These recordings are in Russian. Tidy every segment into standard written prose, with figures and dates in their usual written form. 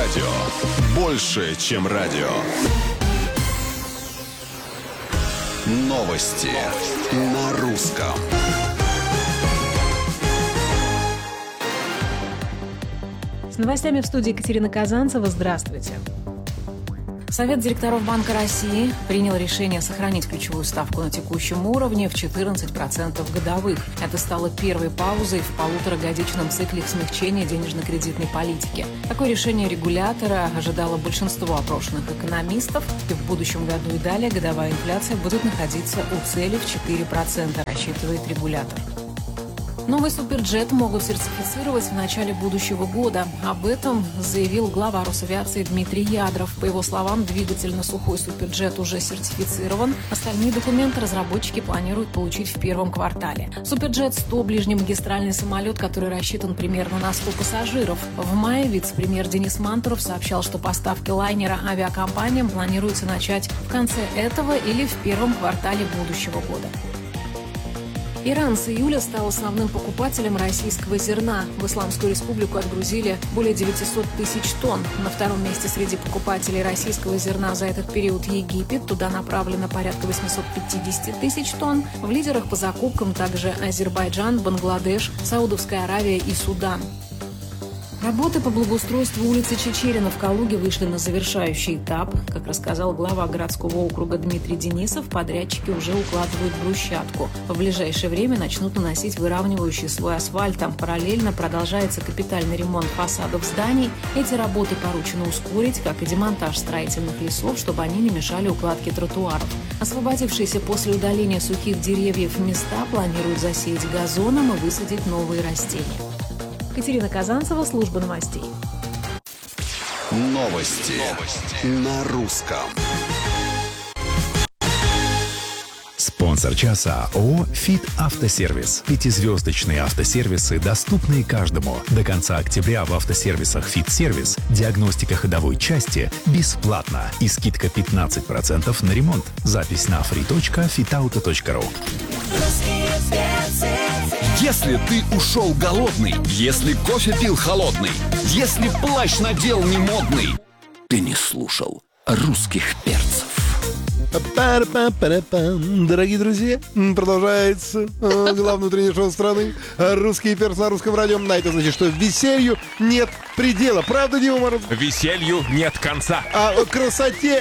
радио. Больше, чем радио. Новости на русском. С новостями в студии Екатерина Казанцева. Здравствуйте. Совет директоров Банка России принял решение сохранить ключевую ставку на текущем уровне в 14% годовых. Это стало первой паузой в полуторагодичном цикле смягчения денежно-кредитной политики. Такое решение регулятора ожидало большинство опрошенных экономистов, и в будущем году и далее годовая инфляция будет находиться у цели в 4%, рассчитывает регулятор. Новый суперджет могут сертифицировать в начале будущего года. Об этом заявил глава Росавиации Дмитрий Ядров. По его словам, двигатель на сухой суперджет уже сертифицирован. Остальные документы разработчики планируют получить в первом квартале. Суперджет-100 – ближнемагистральный самолет, который рассчитан примерно на 100 пассажиров. В мае вице-премьер Денис Мантуров сообщал, что поставки лайнера авиакомпаниям планируется начать в конце этого или в первом квартале будущего года. Иран с июля стал основным покупателем российского зерна. В Исламскую республику отгрузили более 900 тысяч тонн. На втором месте среди покупателей российского зерна за этот период Египет. Туда направлено порядка 850 тысяч тонн. В лидерах по закупкам также Азербайджан, Бангладеш, Саудовская Аравия и Судан. Работы по благоустройству улицы Чичерина в Калуге вышли на завершающий этап. Как рассказал глава городского округа Дмитрий Денисов, подрядчики уже укладывают брусчатку. В ближайшее время начнут наносить выравнивающий слой асфальта. Параллельно продолжается капитальный ремонт фасадов зданий. Эти работы поручено ускорить, как и демонтаж строительных лесов, чтобы они не мешали укладке тротуаров. Освободившиеся после удаления сухих деревьев места планируют засеять газоном и высадить новые растения. Екатерина Казанцева, служба новостей. Новости на русском. Спонсор часа ООО «Фит Автосервис». Пятизвездочные автосервисы, доступные каждому. До конца октября в автосервисах «Фит Сервис» диагностика ходовой части бесплатна и скидка 15% на ремонт. Запись на free.fitauto.ru. Если ты ушел голодный, если кофе пил холодный, если плащ надел не модный, ты не слушал русских перцев. Дорогие друзья, продолжается главное утреннее шоу страны «Русские перцы» на русском радио. А это значит, что веселью нет предела. Правда, Дима Мороз? Веселью нет конца. А красоте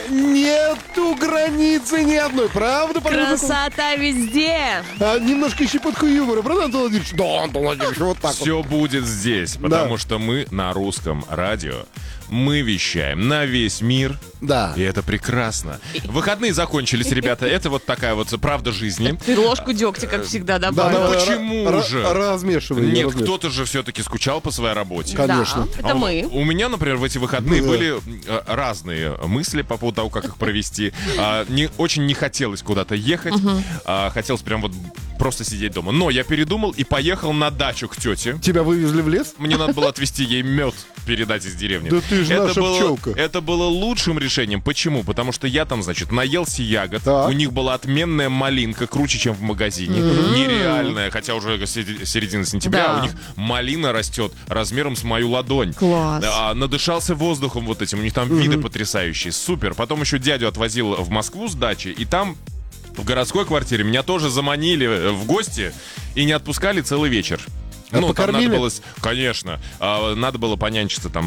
нету границы ни одной. Правда? Красота везде. Немножко щепотку юмора. Правда, Антон Владимирович? Да, Антон Владимирович, вот так Все вот. будет здесь, потому что мы на русском радио. Мы вещаем на весь мир. Да. И это прекрасно. Выходные закончились, ребята. Это вот такая вот правда жизни. Ты ложку дегтя, как всегда, добавил. Да, почему же? Размешивай. Нет, кто-то же все-таки скучал по своей работе. Конечно. Да, это мы. У меня, например, в эти выходные были разные мысли по поводу того, как их провести. Очень не хотелось куда-то ехать. Хотелось прям вот просто сидеть дома. Но я передумал и поехал на дачу к тете. Тебя вывезли в лес? Мне надо было отвезти ей мед, передать из деревни. Да ты же наша пчелка. Это было лучшим решением. Почему? Потому что я там, значит, наелся ягод. Так. У них была отменная малинка, круче, чем в магазине. Нереальная. Хотя уже середина сентября, Да. у них малина растет размером с мою ладонь. Класс. Надышался воздухом вот этим. У них там виды потрясающие. Супер. Потом еще дядю отвозил в Москву с дачи. И там в городской квартире меня тоже заманили в гости и не отпускали целый вечер. Там покормили? надо было, конечно, надо было понянчиться там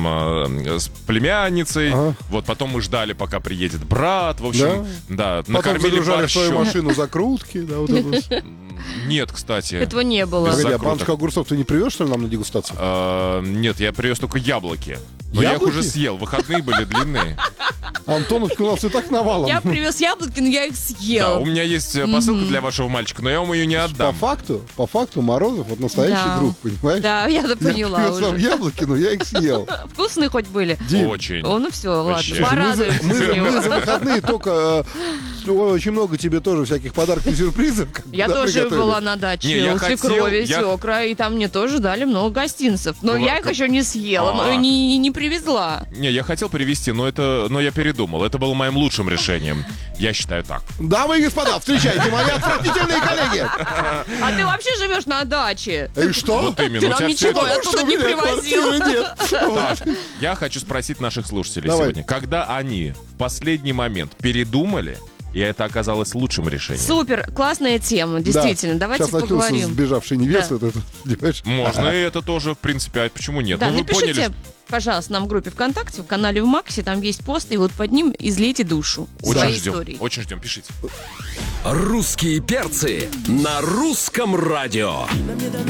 с племянницей. Вот потом мы ждали, пока приедет брат. В общем, да, Потом накормили загружали в свою борщом. машину закрутки. Да, вот это. Нет, кстати. Этого не было. Погоди, а закруток. баночку огурцов ты не привез, что ли, нам на дегустацию? Нет, я привез только яблоки. Но я их Яблоки? уже съел. Выходные были длинные. Антоновки у нас и так навалом. Я привез яблоки, но я их Да, съел. у меня есть посылка для вашего мальчика, но я вам ее не По отдам. факту Морозов вот настоящий Да. друг, понимаешь? Да, я это поняла Я привез вам уже. яблоки, но я их съел. Вкусные хоть были? Дим, Очень. О, ну все, ладно. Вообще. Порадуемся мы за него. за выходные только очень много тебе тоже всяких подарков и сюрпризов. Я да, тоже приготовили. была на даче Не, я у хотел, свекрови, я- свекра, и там мне тоже дали много гостинцев. Но Ну, я их еще не съела, но и не привезла. Не, я хотел привезти, но я передумал. Это было моим лучшим решением. Я считаю так. Дамы и господа, встречайте мои отвратительные коллеги. А ты вообще живешь на даче? И что? Вот именно. Ты у нам тебя всё ничего это- оттуда не привозил. Нет. Так, я хочу спросить наших слушателей Давай. сегодня. Когда они в последний момент передумали, и это оказалось лучшим решением? Супер, классная тема, действительно. Да. Давайте Сейчас начнутся поговорим. сбежавшие невесты. Да. Это, понимаешь? Можно, и это тоже, в принципе, а почему нет? Да, Ну, вы напишите, поняли, пожалуйста, нам в группе ВКонтакте, в канале в Максе, там есть пост, и вот под ним излейте душу очень своей ждем, истории. очень ждем, пишите. Русские перцы на русском радио.